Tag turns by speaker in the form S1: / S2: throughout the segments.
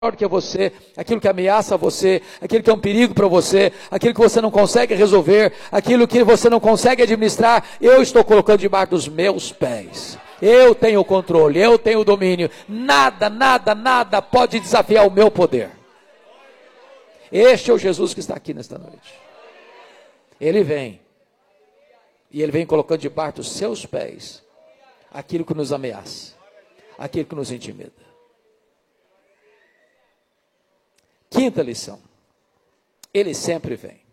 S1: do que você, aquilo que ameaça você, aquilo que é um perigo para você, aquilo que você não consegue resolver, aquilo que você não consegue administrar, eu estou colocando debaixo dos meus pés. Eu tenho o controle, eu tenho o domínio. Nada, nada, nada pode desafiar o meu poder. Este é o Jesus que está aqui nesta noite. Ele vem, e Ele vem colocando debaixo dos seus pés aquilo que nos ameaça, aquilo que nos intimida. Quinta lição, Ele sempre vem.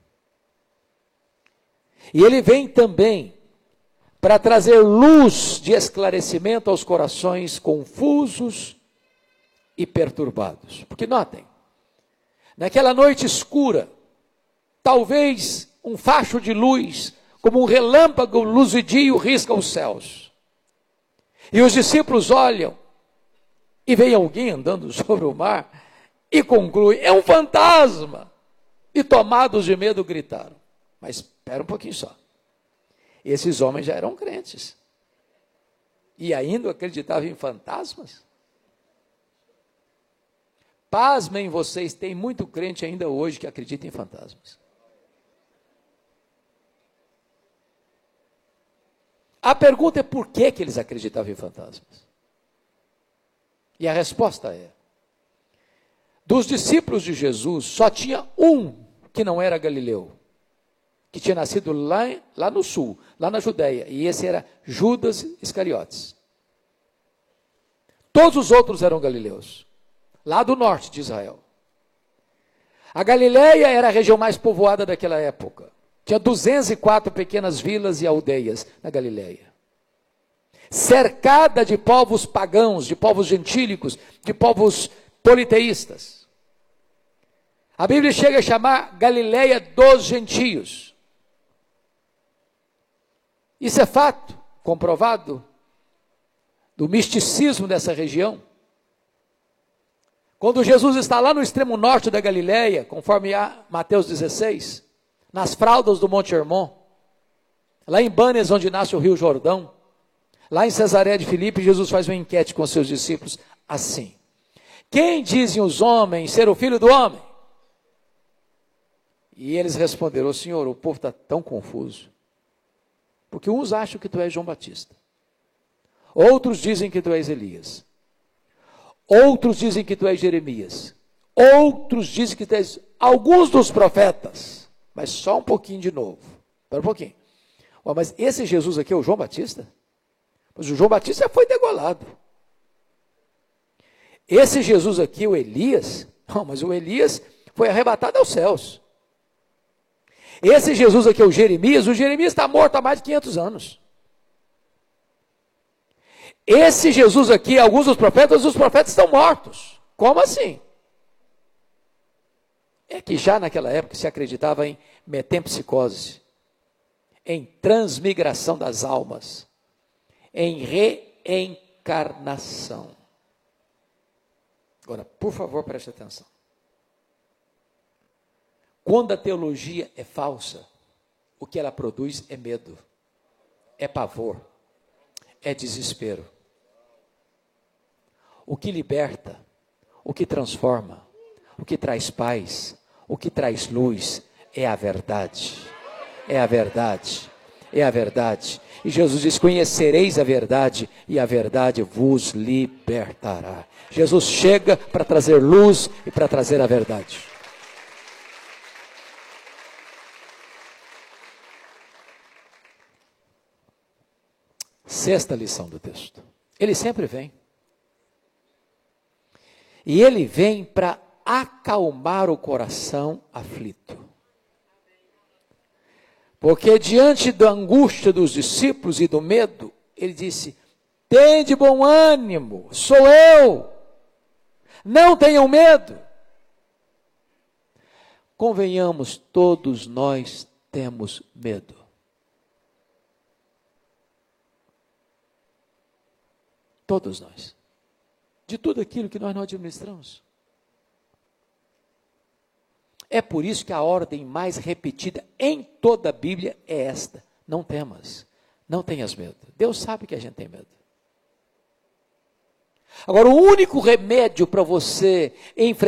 S1: E Ele vem também para trazer luz de esclarecimento aos corações confusos e perturbados. Porque notem, naquela noite escura, talvez um facho de luz, como um relâmpago luzidio, risca os céus. E os discípulos olham e veem alguém andando sobre o mar e concluem, é um fantasma. E tomados de medo gritaram. Mas espera um pouquinho só. Esses homens já eram crentes. E ainda acreditavam em fantasmas? Pasmem vocês, tem muito crente ainda hoje que acredita em fantasmas. A pergunta é por que eles acreditavam em fantasmas? E a resposta é, dos discípulos de Jesus, só tinha um que não era galileu, que tinha nascido lá no sul, lá na Judéia, e esse era Judas Iscariotes. Todos os outros eram galileus, lá do norte de Israel. A Galileia era a região mais povoada daquela época. Tinha 204 pequenas vilas e aldeias na Galileia. Cercada de povos pagãos, de povos gentílicos, de povos politeístas. A Bíblia chega a chamar Galileia dos gentios. Isso é fato, comprovado, do misticismo dessa região. Quando Jesus está lá no extremo norte da Galileia, conforme Mateus 16, nas fraldas do Monte Hermon, lá em Banes, onde nasce o Rio Jordão, lá em Cesareia de Filipe, Jesus faz uma enquete com seus discípulos assim: quem dizem os homens ser o filho do homem? E eles responderam, Senhor, o povo está tão confuso, porque uns acham que tu és João Batista, outros dizem que tu és Elias, outros dizem que tu és Jeremias, outros dizem que tu és alguns dos profetas. Mas só um pouquinho de novo. Espera um pouquinho. Mas esse Jesus aqui é o João Batista? Mas o João Batista já foi degolado. Esse Jesus aqui, o Elias? Não, mas o Elias foi arrebatado aos céus. Esse Jesus aqui é o Jeremias está morto há mais de 500 anos. Esse Jesus aqui, alguns dos profetas, os profetas estão mortos. Como assim? É que já naquela época se acreditava em metempsicose, em transmigração das almas, em reencarnação. Agora, por favor, preste atenção. Quando a teologia é falsa, o que ela produz é medo, é pavor, é desespero. O que liberta, o que transforma, o que traz paz, o que traz luz é a verdade, é a verdade, é a verdade. E Jesus diz, conhecereis a verdade e a verdade vos libertará. Jesus chega para trazer luz e para trazer a verdade. Sexta lição do texto. Ele sempre vem. E ele vem para acalmar o coração aflito. Porque diante da angústia dos discípulos e do medo, ele disse, tende bom ânimo, sou eu, não tenham medo. Convenhamos, todos nós temos medo. Todos nós. De tudo aquilo que nós não administramos. É por isso que a ordem mais repetida em toda a Bíblia é esta: não temas, não tenhas medo. Deus sabe que a gente tem medo. Agora, o único remédio para você enfrentar